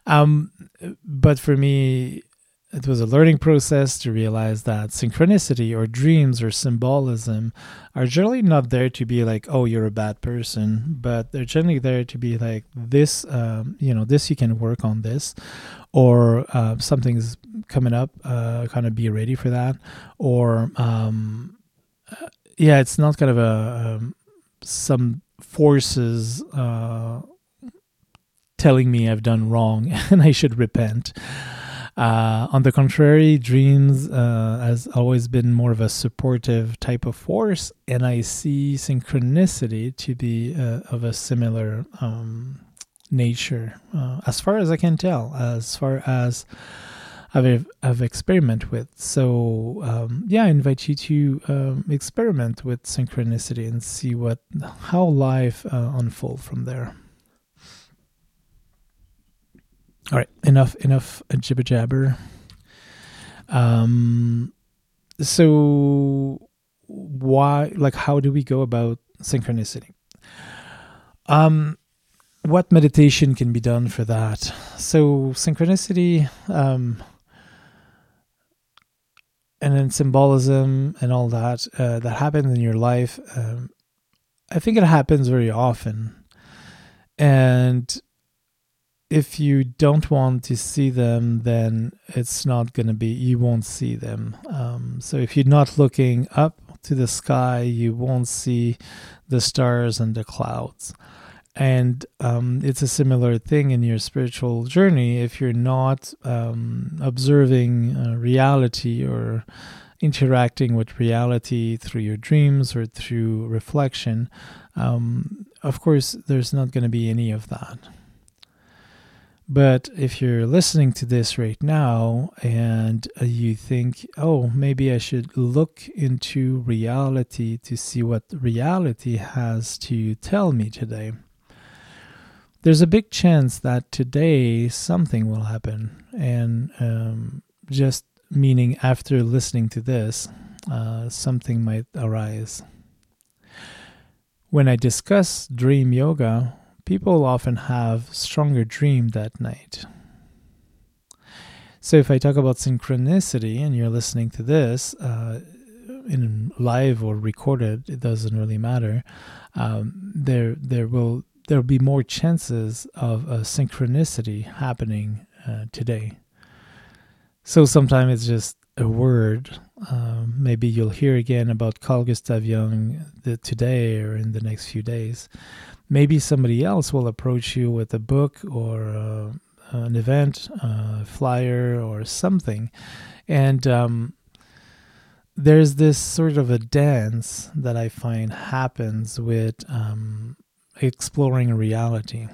Um, but for me, it was a learning process to realize that synchronicity or dreams or symbolism are generally not there to be like, oh, you're a bad person, but they're generally there to be like this, this you can work on this, or something's coming up, kind of be ready for that, or it's not kind of some forces telling me I've done wrong and I should repent. On the contrary, dreams has always been more of a supportive type of force, and I see synchronicity to be of a similar nature, as far as I can tell, as far as I've experimented with. So I invite you to experiment with synchronicity and see how life unfolds from there. All right, enough jibber jabber. So how do we go about synchronicity? What meditation can be done for that? So synchronicity, and then symbolism and all that that happens in your life. I think it happens very often, and if you don't want to see them, then it's not going to be, you won't see them. So if you're not looking up to the sky, you won't see the stars and the clouds. And it's a similar thing in your spiritual journey. If you're not observing reality or interacting with reality through your dreams or through reflection, of course, there's not going to be any of that. But if you're listening to this right now and you think, oh, maybe I should look into reality to see what reality has to tell me today, there's a big chance that today something will happen. And just meaning after listening to this, something might arise. When I discuss dream yoga, people often have stronger dream that night. So if I talk about synchronicity and you're listening to this in live or recorded, it doesn't really matter. There'll be more chances of a synchronicity happening today. So sometimes it's just a word. Maybe you'll hear again about Carl Gustav Jung today or in the next few days. Maybe somebody else will approach you with a book or an event, a flyer or something. And there's this sort of a dance that I find happens with exploring reality.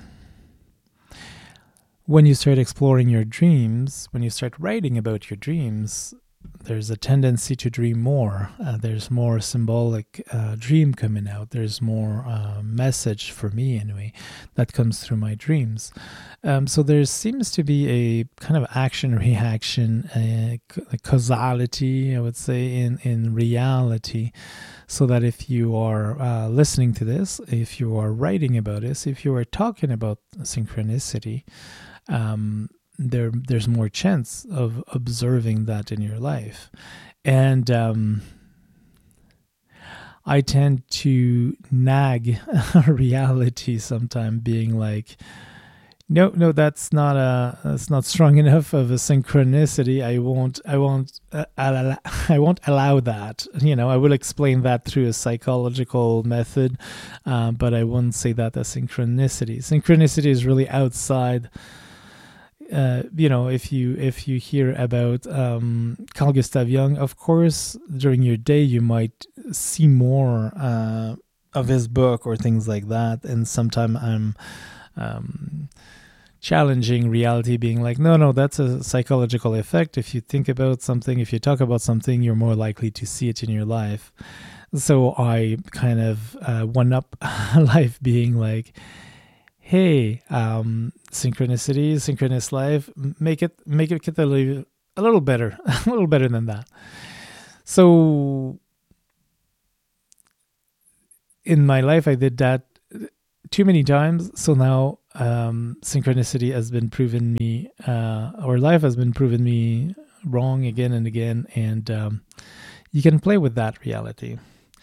When you start exploring your dreams, when you start writing about your dreams, there's a tendency to dream more. There's more symbolic dream coming out. There's more message, for me anyway, that comes through my dreams. So there seems to be a kind of action-reaction, a causality, I would say, in reality. So that if you are listening to this, if you are writing about this, if you are talking about synchronicity, there's more chance of observing that in your life. And I tend to nag reality sometimes, being like, no, that's not strong enough of a synchronicity. I won't allow that. I will explain that through a psychological method, but I wouldn't say that as synchronicity. Synchronicity is really outside. If you hear about Carl Gustav Jung, of course, during your day you might see more of his book or things like that, and sometimes I'm challenging reality, being like, no, that's a psychological effect. If you think about something, if you talk about something, you're more likely to see it in your life. So I kind of one-up life, being like, hey, synchronicity, synchronous life, make it a little better, a little better than that. So in my life, I did that too many times. So now synchronicity has been proven me, or life has been proven me wrong again and again, and you can play with that reality.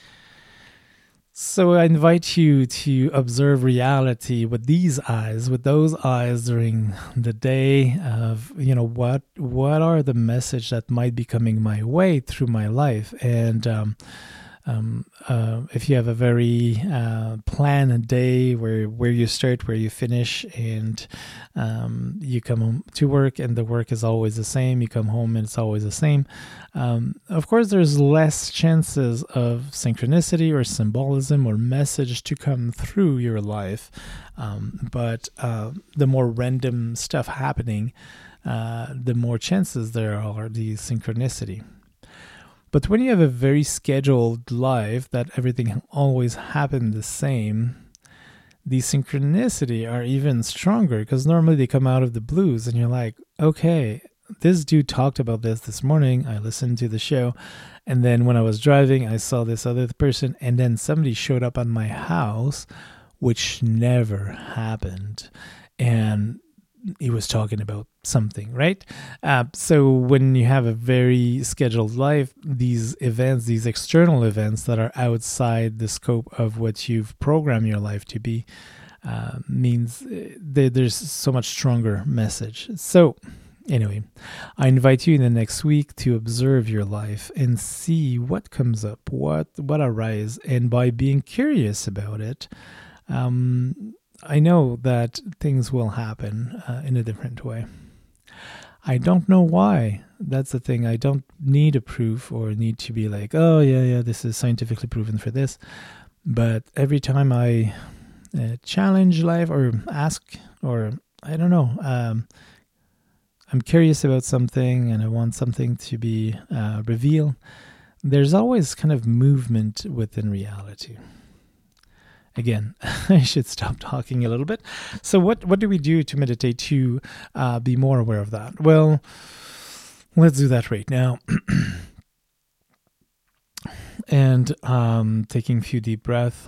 So I invite you to observe reality with these eyes, with those eyes during the day of, what are the message that might be coming my way through my life. And if you have a very planned day where you start, where you finish, and you come home to work and the work is always the same, you come home and it's always the same, of course there's less chances of synchronicity or symbolism or message to come through your life. But the more random stuff happening, the more chances there are the synchronicity. But when you have a very scheduled life that everything always happened the same, the synchronicity are even stronger, because normally they come out of the blues and you're like, okay, this dude talked about this morning. I listened to the show. And then when I was driving, I saw this other person, and then somebody showed up at my house, which never happened. And he was talking about something, right? So when you have a very scheduled life, these events, these external events that are outside the scope of what you've programmed your life to be, means there's so much stronger message. So anyway, I invite you in the next week to observe your life and see what comes up, what arises, and by being curious about it, I know that things will happen in a different way. I don't know why. That's the thing. I don't need a proof or need to be like, oh, yeah, this is scientifically proven for this. But every time I challenge life or ask, or I don't know, I'm curious about something and I want something to be revealed, there's always kind of movement within reality. Again, I should stop talking a little bit. So what do we do to meditate to be more aware of that? Well, let's do that right now. And taking a few deep breaths.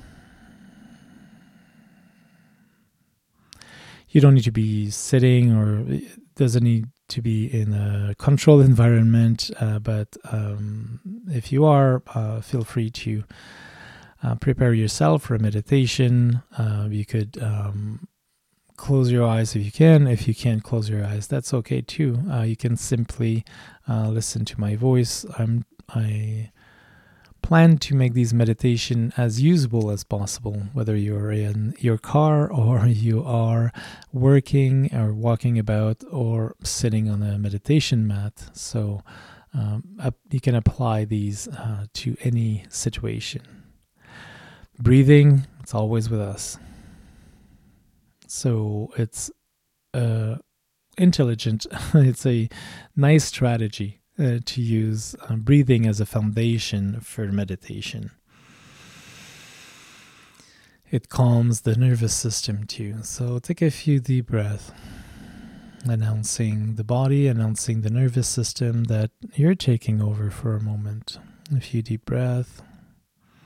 You don't need to be sitting, or it doesn't need to be in a controlled environment. But if you are, feel free to prepare yourself for a meditation. You could close your eyes if you can. If you can't close your eyes, that's okay too. You can simply listen to my voice. I plan to make these meditation as usable as possible, whether you're in your car or you are working or walking about or sitting on a meditation mat. So you can apply these to any situation. Breathing, it's always with us. So it's intelligent. It's a nice strategy to use breathing as a foundation for meditation. It calms the nervous system too. So take a few deep breaths, announcing the body, announcing the nervous system that you're taking over for a moment. A few deep breaths.